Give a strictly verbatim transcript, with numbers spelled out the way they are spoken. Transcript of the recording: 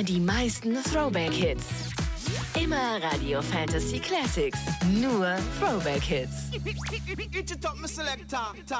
Immer die meisten Throwback-Hits. Immer Radio Fantasy Classics. Nur Throwback-Hits.